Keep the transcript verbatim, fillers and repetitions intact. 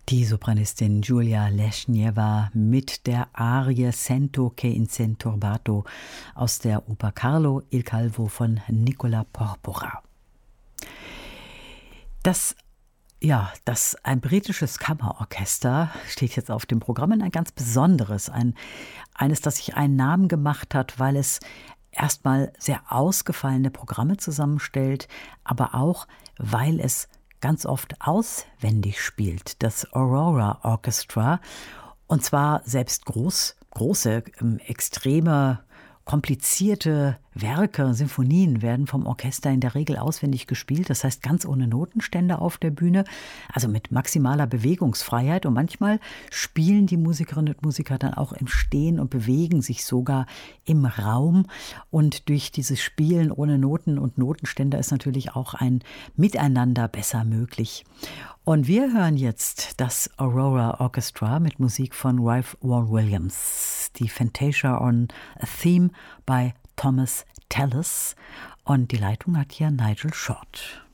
Die Sopranistin Julia Leschnjewa mit der Arie Sento che incenturbato aus der Oper Carlo il Calvo von Nicola Porpora. Das Ja, das ein britisches Kammerorchester steht jetzt auf dem Programm, ein ganz besonderes, ein eines, das sich einen Namen gemacht hat, weil es erstmal sehr ausgefallene Programme zusammenstellt, aber auch, weil es ganz oft auswendig spielt, das Aurora Orchestra, und zwar selbst groß, große, ähm, extreme, komplizierte Werke, Sinfonien werden vom Orchester in der Regel auswendig gespielt, das heißt ganz ohne Notenstände auf der Bühne, also mit maximaler Bewegungsfreiheit, und manchmal spielen die Musikerinnen und Musiker dann auch im Stehen und bewegen sich sogar im Raum, und durch dieses Spielen ohne Noten und Notenstände ist natürlich auch ein Miteinander besser möglich. Und wir hören jetzt das Aurora Orchestra mit Musik von Ralph Vaughan Williams, die Fantasia on a Theme bei Thomas Tallis, und die Leitung hat hier Nigel Short.